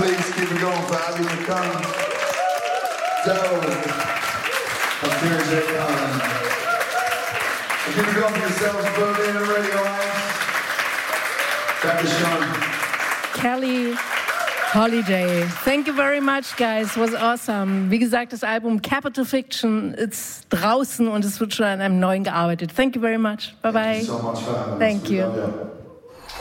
please keep it going for Abby McConnell. Joe. I'm here, Jay Collins. Keep it going for yourselves, Berlin and Radio Ice. Thank you, Sean. Kelly Holiday. Thank you very much, guys. It was awesome. Wie gesagt, das Album Capital Fiction ist draußen und es wird schon an einem neuen gearbeitet. Thank you very much. Bye-bye. Thank you so much for having us. Thank you. Love you.